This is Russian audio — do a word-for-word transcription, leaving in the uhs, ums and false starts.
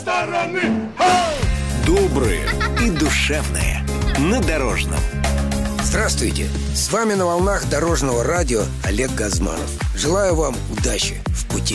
Стороны. Добрые и душевные на Дорожном. Здравствуйте! С вами на волнах Дорожного радио Олег Газманов. Желаю вам удачи в пути.